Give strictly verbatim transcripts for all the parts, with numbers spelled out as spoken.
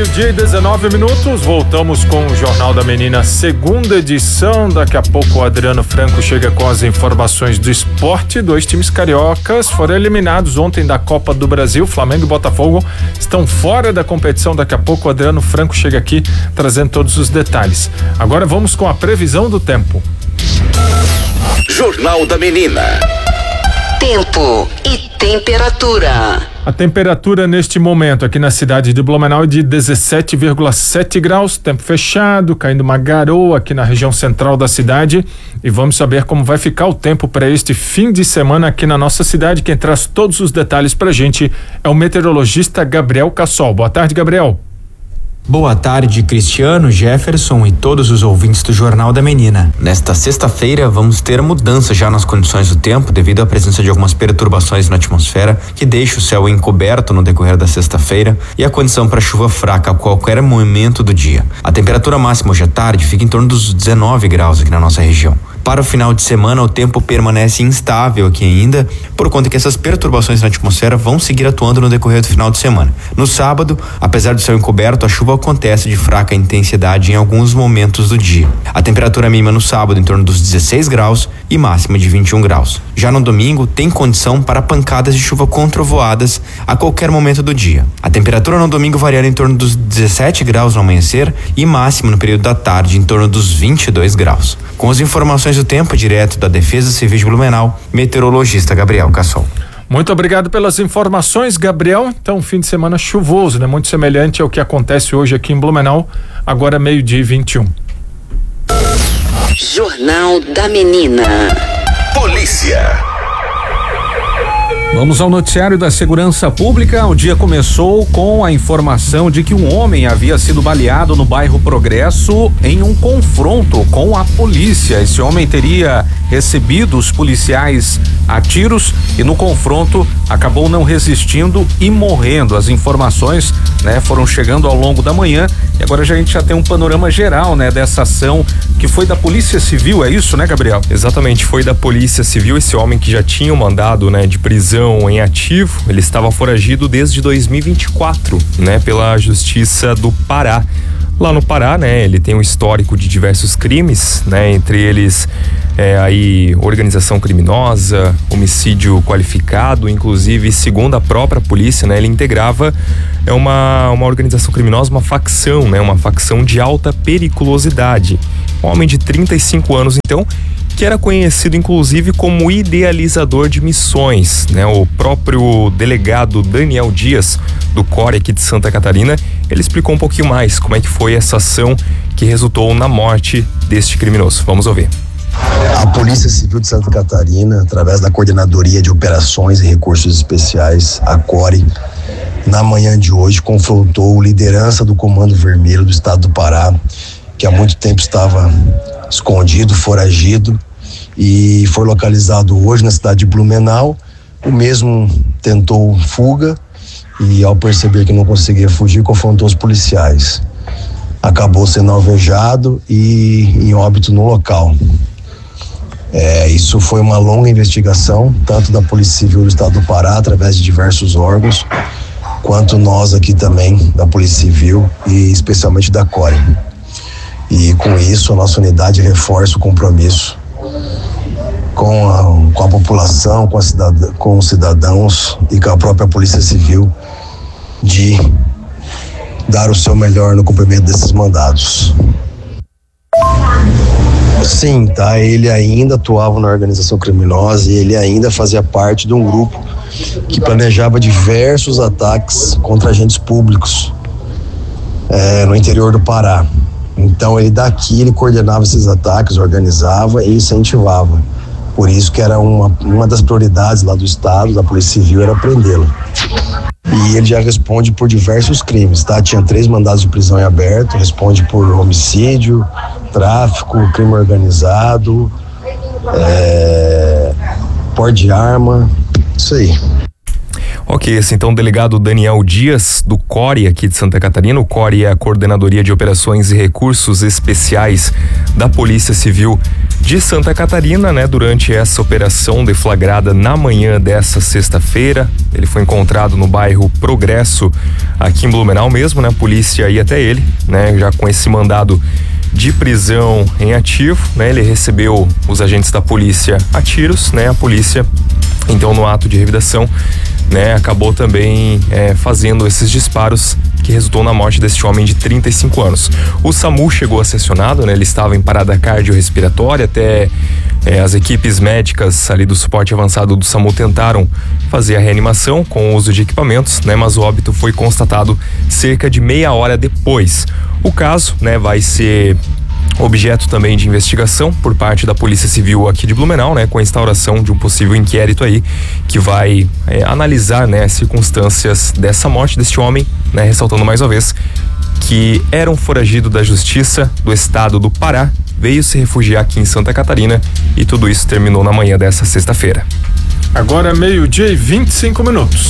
meio-dia e dezenove minutos, voltamos com o Jornal da Menina, segunda edição. Daqui a pouco o Adriano Franco chega com as informações do esporte. Dois times cariocas foram eliminados ontem da Copa do Brasil. Flamengo e Botafogo estão fora da competição. Daqui a pouco o Adriano Franco chega aqui trazendo todos os detalhes. Agora vamos com a previsão do tempo. Jornal da Menina. Tempo e temperatura. A temperatura neste momento aqui na cidade de Blumenau é de dezessete vírgula sete graus, tempo fechado, caindo uma garoa aqui na região central da cidade, e vamos saber como vai ficar o tempo para este fim de semana aqui na nossa cidade. Quem traz todos os detalhes pra gente é o meteorologista Gabriel Cassol. Boa tarde, Gabriel. Boa tarde, Cristiano, Jefferson e todos os ouvintes do Jornal da Menina. Nesta sexta-feira vamos ter mudança já nas condições do tempo devido à presença de algumas perturbações na atmosfera que deixa o céu encoberto no decorrer da sexta-feira e a condição para chuva fraca a qualquer momento do dia. A temperatura máxima hoje à tarde fica em torno dos dezenove graus aqui na nossa região. Para o final de semana, o tempo permanece instável aqui ainda, por conta que essas perturbações na atmosfera vão seguir atuando no decorrer do final de semana. No sábado, apesar do céu encoberto, a chuva acontece de fraca intensidade em alguns momentos do dia. A temperatura mínima no sábado em torno dos dezesseis graus e máxima de vinte e um graus. Já no domingo, tem condição para pancadas de chuva com trovoadas a qualquer momento do dia. A temperatura no domingo varia em torno dos dezessete graus no amanhecer e máxima no período da tarde em torno dos vinte e dois graus. Com as informações do tempo direto da Defesa Civil de Blumenau, meteorologista Gabriel Cassol. Muito obrigado pelas informações, Gabriel. Então, fim de semana chuvoso, né? Muito semelhante ao que acontece hoje aqui em Blumenau, agora meio-dia e vinte e um. Jornal da Menina. Polícia. Vamos ao noticiário da Segurança Pública. O dia começou com a informação de que um homem havia sido baleado no bairro Progresso em um confronto com a polícia. Esse homem teria recebido os policiais a tiros e no confronto acabou não resistindo e morrendo. As informações, né, foram chegando ao longo da manhã e agora a gente já tem um panorama geral, né, dessa ação que foi da Polícia Civil, é isso, né, Gabriel? Exatamente, foi da Polícia Civil. Esse homem que já tinha um mandado, né, de prisão em ativo, ele estava foragido desde dois mil e vinte e quatro, né, pela Justiça do Pará. Lá no Pará, né, ele tem um histórico de diversos crimes, né, entre eles é, aí organização criminosa, homicídio qualificado, inclusive segundo a própria polícia, né, ele integrava é uma uma organização criminosa, uma facção, né, uma facção de alta periculosidade. Um homem de trinta e cinco anos, então, que era conhecido inclusive como idealizador de missões, né? O próprio delegado Daniel Dias, do CORE aqui de Santa Catarina, ele explicou um pouquinho mais como é que foi essa ação que resultou na morte deste criminoso. Vamos ouvir. A Polícia Civil de Santa Catarina, através da Coordenadoria de Operações e Recursos Especiais, a CORE, na manhã de hoje confrontou liderança do Comando Vermelho do Estado do Pará, que há muito tempo estava escondido, foragido, e foi localizado hoje na cidade de Blumenau. O mesmo tentou fuga e, ao perceber que não conseguia fugir, confrontou os policiais. Acabou sendo alvejado e em óbito no local. É, isso foi uma longa investigação, tanto da Polícia Civil do Estado do Pará, através de diversos órgãos, quanto nós aqui também, da Polícia Civil e especialmente da CORE. E com isso a nossa unidade reforça o compromisso com a, com a população, com, a cidad, com os cidadãos e com a própria Polícia Civil de dar o seu melhor no cumprimento desses mandados. Sim, tá? Ele ainda atuava na organização criminosa e ele ainda fazia parte de um grupo que planejava diversos ataques contra agentes públicos é, no interior do Pará. Então ele daqui, ele coordenava esses ataques, organizava e incentivava. Por isso que era uma, uma das prioridades lá do Estado, da Polícia Civil, era prendê-lo. E ele já responde por diversos crimes, tá? Tinha três mandados de prisão em aberto, responde por homicídio, tráfico, crime organizado, é, porte de arma, isso aí. Ok, esse então o delegado Daniel Dias, do CORE aqui de Santa Catarina. O CORE é a Coordenadoria de Operações e Recursos Especiais da Polícia Civil de Santa Catarina, né? Durante essa operação deflagrada na manhã dessa sexta-feira, ele foi encontrado no bairro Progresso, aqui em Blumenau mesmo, né? A polícia ia até ele, né? Já com esse mandado de prisão em ativo, né? Ele recebeu os agentes da polícia a tiros, né? A polícia, então, no ato de revidação, né? Acabou também é, fazendo esses disparos que resultou na morte deste homem de trinta e cinco anos. O SAMU chegou a ser acionado, né? Ele estava em parada cardiorrespiratória, até é, as equipes médicas ali do suporte avançado do SAMU tentaram fazer a reanimação com o uso de equipamentos, né? Mas o óbito foi constatado cerca de meia hora depois. O caso, né, vai ser objeto também de investigação por parte da Polícia Civil aqui de Blumenau, né, com a instauração de um possível inquérito aí que vai é, analisar, né, as circunstâncias dessa morte deste homem, né, ressaltando mais uma vez que era um foragido da Justiça do Estado do Pará, veio se refugiar aqui em Santa Catarina e tudo isso terminou na manhã dessa sexta-feira. Agora meio-dia e vinte e cinco minutos.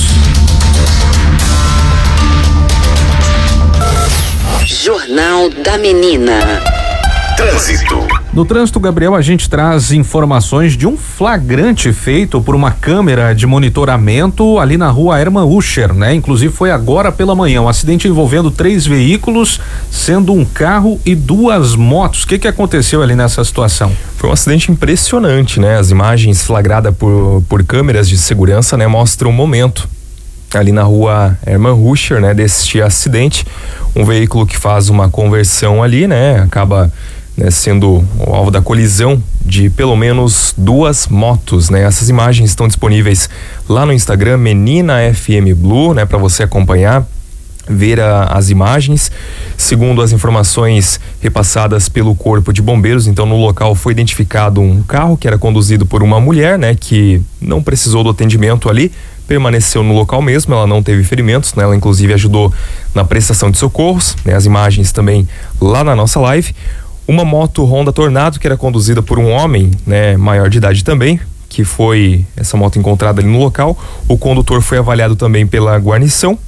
Jornal da Menina. Trânsito. No trânsito, Gabriel, a gente traz informações de um flagrante feito por uma câmera de monitoramento ali na rua Hermann Uscher, né? Inclusive foi agora pela manhã, um acidente envolvendo três veículos, sendo um carro e duas motos. O que que aconteceu ali nessa situação? Foi um acidente impressionante, né? As imagens flagradas por, por câmeras de segurança, né, mostram o momento ali na rua Hermann Uscher, né, deste acidente. Um veículo que faz uma conversão ali, né, acaba né, sendo o alvo da colisão de pelo menos duas motos, né? Essas imagens estão disponíveis lá no Instagram Menina F M Blue, né, para você acompanhar, ver a, as imagens. Segundo as informações repassadas pelo Corpo de Bombeiros, então no local foi identificado um carro que era conduzido por uma mulher, né, que não precisou do atendimento ali, permaneceu no local mesmo, ela não teve ferimentos, né? Ela inclusive ajudou na prestação de socorros, né? As imagens também lá na nossa live. Uma moto Honda Tornado que era conduzida por um homem, né, maior de idade também, que foi essa moto encontrada ali no local. O condutor foi avaliado também pela guarnição.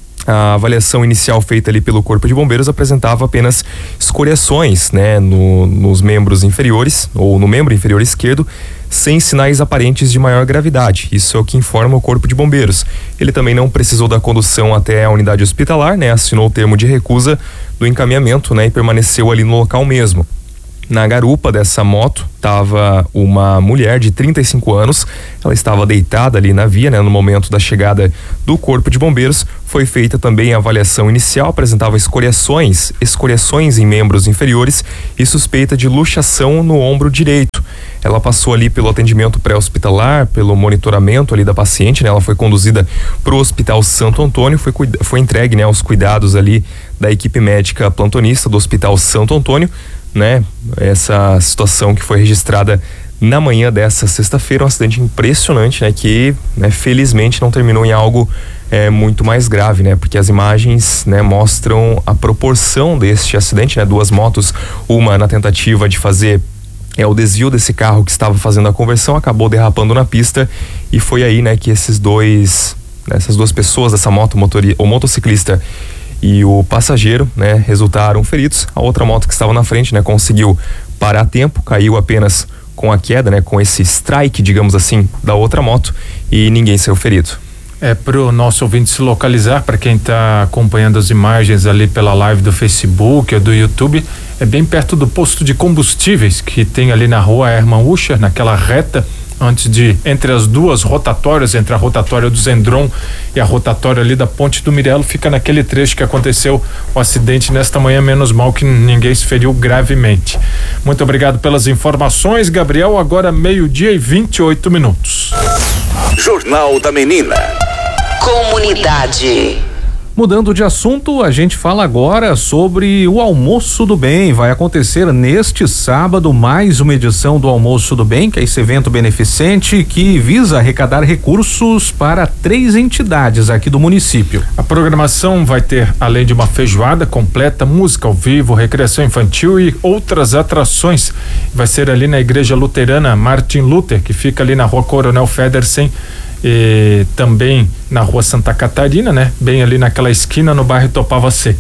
A avaliação inicial feita ali pelo Corpo de Bombeiros apresentava apenas escoriações, né, no, nos membros inferiores, ou no membro inferior esquerdo, sem sinais aparentes de maior gravidade. Isso é o que informa o Corpo de Bombeiros. Ele também não precisou da condução até a unidade hospitalar, né, assinou o termo de recusa do encaminhamento, né, e permaneceu ali no local mesmo. Na garupa dessa moto estava uma mulher de trinta e cinco anos, ela estava deitada ali na via, né, no momento da chegada do Corpo de Bombeiros. Foi feita também a avaliação inicial, apresentava escoriações, escoriações em membros inferiores e suspeita de luxação no ombro direito. Ela passou ali pelo atendimento pré-hospitalar, pelo monitoramento ali da paciente, né? Ela foi conduzida para o Hospital Santo Antônio, foi, foi entregue, né, aos cuidados ali da equipe médica plantonista do Hospital Santo Antônio, né? Essa situação que foi registrada na manhã dessa sexta-feira, um acidente impressionante, né? Que, né, felizmente não terminou em algo é, muito mais grave, né? Porque as imagens, né, mostram a proporção deste acidente, né? Duas motos, uma na tentativa de fazer é o desvio desse carro que estava fazendo a conversão, acabou derrapando na pista e foi aí, né, que esses dois, né, essas duas pessoas dessa moto, motori, o motociclista e o passageiro, né, resultaram feridos. A outra moto que estava na frente, né, conseguiu parar a tempo, caiu apenas com a queda, né, com esse strike, digamos assim, da outra moto e ninguém saiu ferido. É para o nosso ouvinte se localizar, para quem está acompanhando as imagens ali pela live do Facebook ou do YouTube, é bem perto do posto de combustíveis que tem ali na rua Hermann Uscher, naquela reta antes de, entre as duas rotatórias, entre a rotatória do Zendron e a rotatória ali da Ponte do Mirelo, fica naquele trecho que aconteceu o acidente nesta manhã, menos mal que ninguém se feriu gravemente. Muito obrigado pelas informações, Gabriel. Agora meio-dia e vinte e oito minutos. Jornal da Menina. Comunidade. Mudando de assunto, a gente fala agora sobre o Almoço do Bem. Vai acontecer neste sábado mais uma edição do Almoço do Bem, que é esse evento beneficente que visa arrecadar recursos para três entidades aqui do município. A programação vai ter, além de uma feijoada completa, música ao vivo, recreação infantil e outras atrações. Vai ser ali na Igreja Luterana Martin Luther, que fica ali na rua Coronel Federsen, e também na rua Santa Catarina, né? Bem ali naquela esquina no bairro Topava Seca.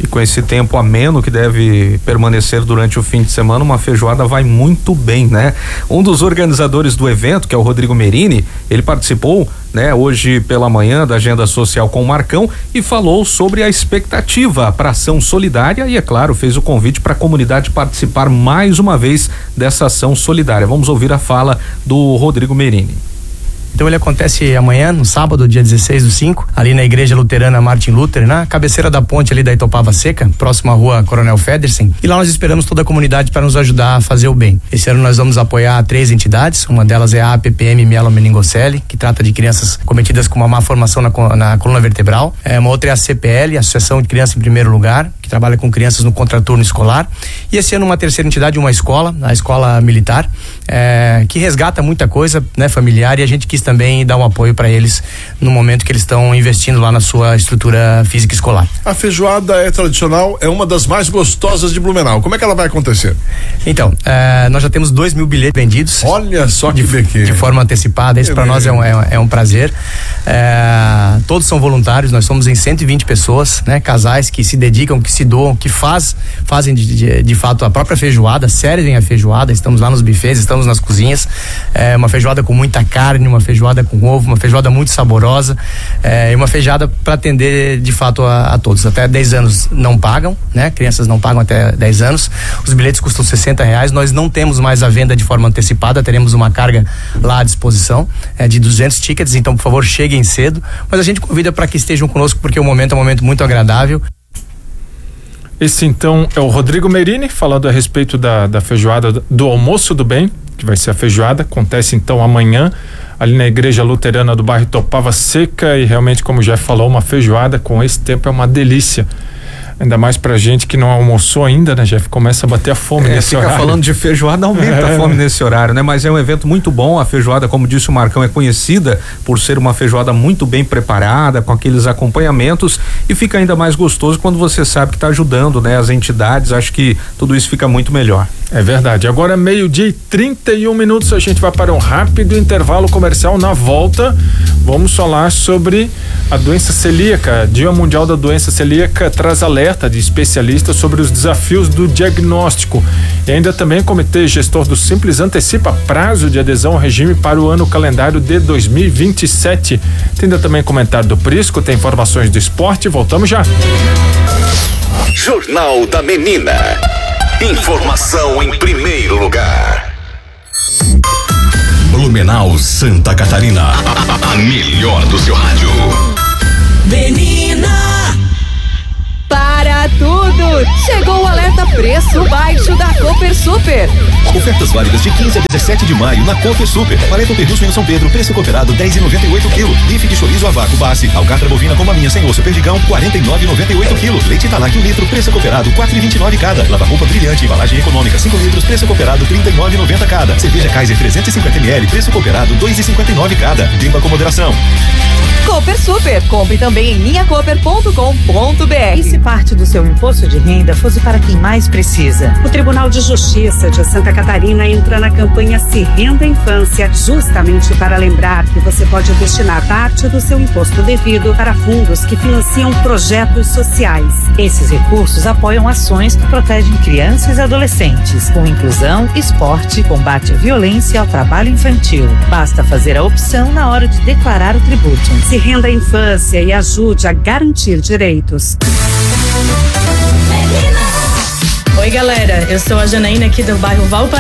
E com esse tempo ameno que deve permanecer durante o fim de semana, uma feijoada vai muito bem, né? Um dos organizadores do evento, que é o Rodrigo Merini, ele participou, né, hoje pela manhã da Agenda Social com o Marcão e falou sobre a expectativa para ação solidária e, é claro, fez o convite para a comunidade participar mais uma vez dessa ação solidária. Vamos ouvir a fala do Rodrigo Merini. Então ele acontece amanhã, no sábado, dia dezesseis do cinco, ali na Igreja Luterana Martin Luther, na cabeceira da ponte ali da Itopava Seca, próxima à rua Coronel Federsen. E lá nós esperamos toda a comunidade para nos ajudar a fazer o bem. Esse ano nós vamos apoiar três entidades, uma delas é a A P P M Mielomeningocele, que trata de crianças cometidas com uma má formação na, na coluna vertebral. É, uma outra é a C P L, Associação de Criança em Primeiro Lugar, que trabalha com crianças no contraturno escolar. E esse ano uma terceira entidade, uma escola, a Escola Militar, é, que resgata muita coisa, né, familiar, e a gente quis também dar um apoio para eles no momento que eles estão investindo lá na sua estrutura física escolar. A feijoada é tradicional, é uma das mais gostosas de Blumenau. Como é que ela vai acontecer? Então, é, nós já temos dois mil bilhetes vendidos. Olha só que de, de forma antecipada. Isso para nós é um, é, é um prazer. É, todos são voluntários. Nós somos em cento e vinte pessoas, né? Casais que se dedicam, que se doam, que faz, fazem de, de, de fato a própria feijoada, servem a feijoada. Estamos lá nos bufês, estamos nas cozinhas. É uma feijoada com muita carne, uma feijoada com ovo, uma feijoada muito saborosa, é, e uma feijoada para atender de fato a, a todos. Até dez anos não pagam, né? Crianças não pagam até dez anos. Os bilhetes custam sessenta reais. Nós não temos mais a venda de forma antecipada, teremos uma carga lá à disposição, é, de duzentos tickets, então por favor cheguem cedo, mas a gente convida para que estejam conosco porque o momento é um momento muito agradável. Esse então é o Rodrigo Merini falando a respeito da, da feijoada do Almoço do Bem, que vai ser a feijoada, acontece então amanhã ali na Igreja Luterana do bairro Itopava Seca, e realmente, como já falou, uma feijoada com esse tempo é uma delícia. Ainda mais pra gente que não almoçou ainda, né, Jeff? Começa a bater a fome é, nesse fica horário. Falando de feijoada, aumenta é. a fome nesse horário, né? Mas é um evento muito bom. A feijoada, como disse o Marcão, é conhecida por ser uma feijoada muito bem preparada, com aqueles acompanhamentos, e fica ainda mais gostoso quando você sabe que está ajudando, né, as entidades. Acho que tudo isso fica muito melhor. É verdade. Agora, meio-dia e trinta e um minutos, a gente vai para um rápido intervalo comercial. Na volta, vamos falar sobre a doença celíaca. Dia Mundial da Doença Celíaca traz alerta de especialistas sobre os desafios do diagnóstico. E ainda também o Comitê Gestor do Simples antecipa prazo de adesão ao regime para o ano calendário de dois mil e vinte e sete. Tem ainda também comentário do Prisco, tem informações do esporte. Voltamos já. Jornal da Menina. Informação em primeiro lugar. Blumenau, Santa Catarina. A melhor do seu rádio. Menina! Para tudo! Chegou o alerta preço baixo da Cooper Super. Ofertas válidas de quinze a dezessete de maio na Cooper Super. Paleta Perrucho em São Pedro, preço cooperado dez reais e noventa e oito quilo. Bife de chorizo a vácuo base. Alcatra bovina com maminha sem osso perdigão, quarenta e nove reais e noventa e oito quilo. Leite Italac um litro, preço cooperado quatro reais e vinte e nove cada. Lava-roupa brilhante, embalagem econômica cinco litros, preço cooperado trinta e nove reais e noventa cada. Cerveja Kaiser trezentos e cinquenta mililitros, preço cooperado dois reais e cinquenta e nove cada. Beba com moderação. Cooper Super. Compre também em minha cooper ponto com ponto b r. E se parte do seu imposto de renda fosse para quem mais precisa? O Tribunal de Justiça de Santa Catarina entra na campanha Se Renda Infância, justamente para lembrar que você pode destinar parte do seu imposto devido para fundos que financiam projetos sociais. Esses recursos apoiam ações que protegem crianças e adolescentes, com inclusão, esporte, combate à violência e ao trabalho infantil. Basta fazer a opção na hora de declarar o tributo. Se renda à infância e ajude a garantir direitos. Oi, galera, eu sou a Janaína aqui do bairro Valparaíso.